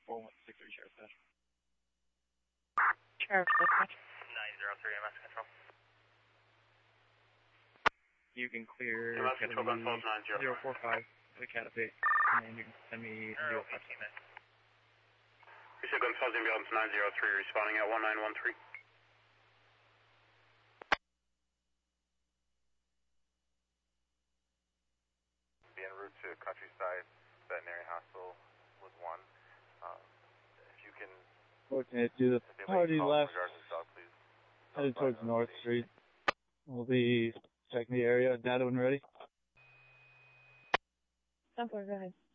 4163 Sheriff Dash. Sheriff Dispatch. 903 MS Control. You can clear MS Control, Gun 1290. 045 to the Catapult, and you can send me 057. You said Gun 903, responding at 1913. Be en route to Countryside Veterinary Hospital with 1. If you can... Fortunate to the party left, dog, please. headed towards North Street. We'll be checking the area. Data when ready. 10-4, go ahead.